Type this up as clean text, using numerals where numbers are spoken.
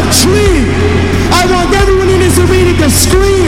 Scream. I want everyone in this arena to scream.